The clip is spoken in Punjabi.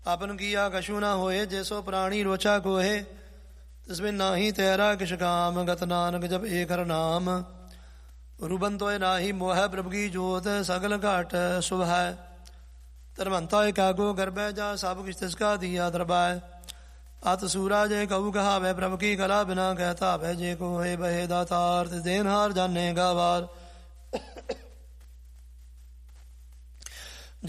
ਆਪਨ ਕੀਆ ਕਛੂ ਨਾ ਹੋਏ, ਜੈਸੋ ਪ੍ਰਾਣੀ ਰੋਚਾ ਕੋਹੇ, ਤਿਸਮਿ ਨਾਹੀ ਤੇਰਾ ਕਿਛ ਕਾਮ। ਗਤ ਨਾਨਕ ਜਬ ਏਕ ਹਰਿ ਨਾਮ, ਰੂਬਨ ਤੋਇ ਨਾਹੀ ਮੋਹ। ਪ੍ਰਭ ਕੀ ਜੋਤ ਸਗਲ ਘਟ ਸੁਭ ਹੈ, ਧਰਮੰਤਾ ਏਕਾਗੋ ਗਰਬੈ। ਜਾ ਸਭ ਕਿਛ ਤਿਸਕਾ ਦੀਆ ਦਰਬੈ, ਅਤ ਸੂਰਾ ਜੇ ਕਹੂ ਕਹਾਵੈ। ਪ੍ਰਭ ਕੀ ਕਲਾ ਬਿਨਾ ਕਹਿ ਧਾਵੈ, ਜੇ ਕੋ ਹੋਏ ਬਹੇ ਦਾਤਾਰ, ਤਿਸ ਦੇਨਹਾਰ ਜਾਨੇ ਗਾ ਵਾਰ।